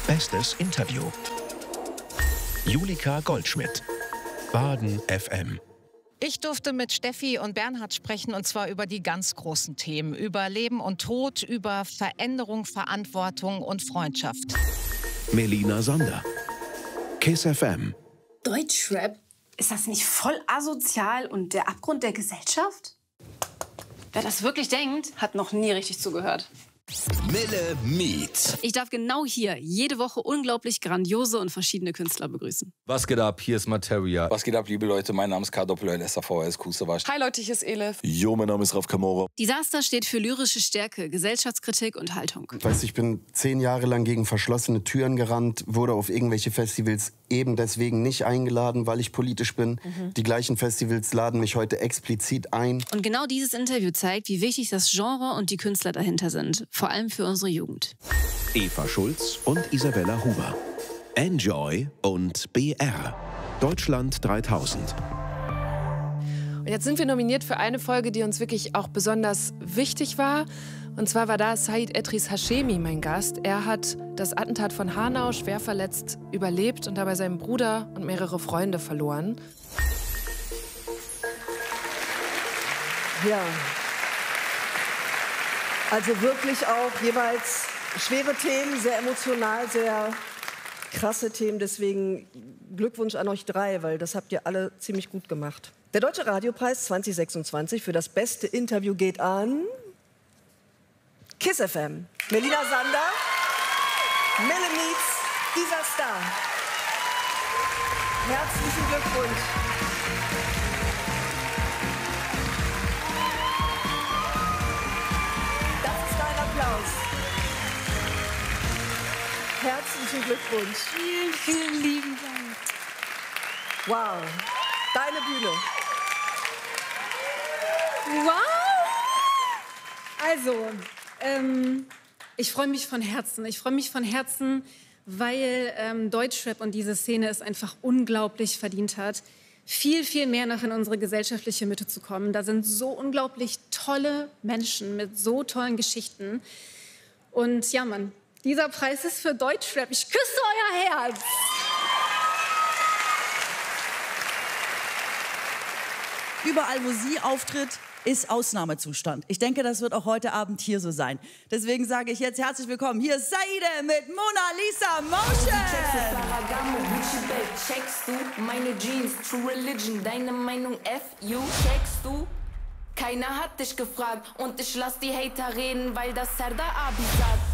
Bestes Interview. Julika Goldschmidt, Baden FM. Ich durfte mit Steffi und Bernhard sprechen, und zwar über die ganz großen Themen. Über Leben und Tod, über Veränderung, Verantwortung und Freundschaft. Melina Sander, KISS FM. Deutschrap? Ist das nicht voll asozial und der Abgrund der Gesellschaft? Wer das wirklich denkt, hat noch nie richtig zugehört. Mille Meet. Ich darf genau hier jede Woche unglaublich grandiose und verschiedene Künstler begrüßen. Was geht ab? Hier ist Materia. Was geht ab, liebe Leute? Mein Name ist K-Doppel-L-S-A-V-S Kusewasch. Hi Leute, hier ist Elif. Jo, mein Name ist Raf Kamora. Disaster steht für lyrische Stärke, Gesellschaftskritik und Haltung. Ich bin 10 Jahre lang gegen verschlossene Türen gerannt, wurde auf irgendwelche Festivals eben deswegen nicht eingeladen, weil ich politisch bin. Die gleichen Festivals laden mich heute explizit ein. Und genau dieses Interview zeigt, wie wichtig das Genre und die Künstler dahinter sind. Vor allem für unsere Jugend. Eva Schulz und Isabella Huber. Enjoy und BR. Deutschland 3000. Und jetzt sind wir nominiert für eine Folge, die uns wirklich auch besonders wichtig war. Und zwar war da Said Edris Hashemi mein Gast. Er hat das Attentat von Hanau schwer verletzt überlebt und dabei seinen Bruder und mehrere Freunde verloren. Ja, also wirklich auch jeweils schwere Themen, sehr emotional, sehr krasse Themen. Deswegen Glückwunsch an euch 3, weil das habt ihr alle ziemlich gut gemacht. Der Deutsche Radiopreis 2026 für das beste Interview geht an KISS FM. Melina Sander, Mille Meet, dieser Star. Herzlichen Glückwunsch. Das ist dein Applaus. Herzlichen Glückwunsch. Vielen, vielen lieben Dank. Wow, deine Bühne. Wow! Also, ich freue mich von Herzen. Ich freue mich von Herzen, weil Deutschrap und diese Szene es einfach unglaublich verdient hat, viel, viel mehr noch in unsere gesellschaftliche Mitte zu kommen. Da sind so unglaublich tolle Menschen mit so tollen Geschichten. Und ja, Mann, dieser Preis ist für Deutschrap. Ich küsse euer Herz. Überall, wo sie auftritt, ist Ausnahmezustand. Ich denke, das wird auch heute Abend hier so sein. Deswegen sage ich jetzt herzlich willkommen. Hier ist Saide mit Mona Lisa Motion. Checkst du meine Jeans, True Religion, deine Meinung FU, checkst du? Keiner hat dich gefragt und ich lass die Hater reden, weil das Serda Abi sagt.